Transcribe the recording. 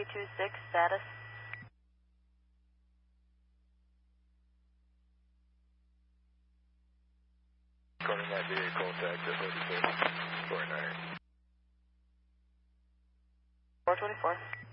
326, status. Calling my VA contact at 3449. 424.